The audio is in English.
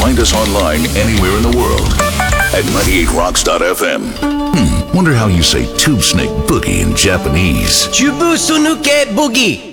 Find us online anywhere in the world at 98rocks.fm. Wonder how you say tube snake boogie in Japanese. Chubu Sunuke Boogie.